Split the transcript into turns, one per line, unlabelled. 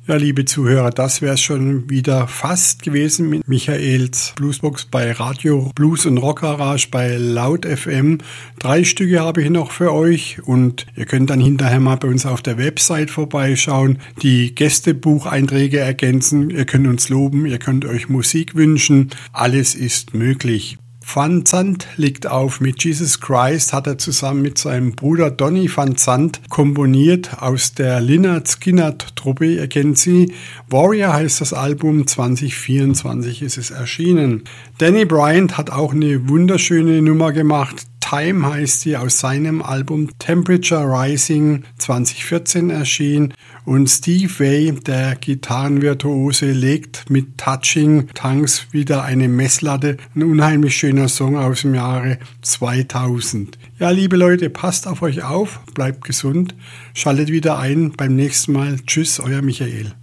Ja, liebe Zuhörer, das wäre es schon wieder fast gewesen mit Michaels Bluesbox bei Radio Blues und Rock Garage bei Laut FM. 3 Stücke habe ich noch für euch und ihr könnt dann hinterher mal bei uns auf der Website vorbeischauen, die Gästebucheinträge ergänzen, ihr könnt uns loben, ihr könnt euch Musik wünschen, alles ist möglich. Van Zandt legt auf mit Jesus Christ, hat er zusammen mit seinem Bruder Donny Van Zandt komponiert aus der Lynyrd Skynyrd Truppe, ihr kennt sie. Warrior heißt das Album, 2024 ist es erschienen. Danny Bryant hat auch eine wunderschöne Nummer gemacht. Time heißt sie, aus seinem Album Temperature Rising 2014 erschien. Und Steve Vai, der Gitarrenvirtuose, legt mit Touching Tongues wieder eine Messlatte. Ein unheimlich schöner Song aus dem Jahre 2000. Ja, liebe Leute, passt auf euch auf, bleibt gesund, schaltet wieder ein beim nächsten Mal. Tschüss, euer Michael.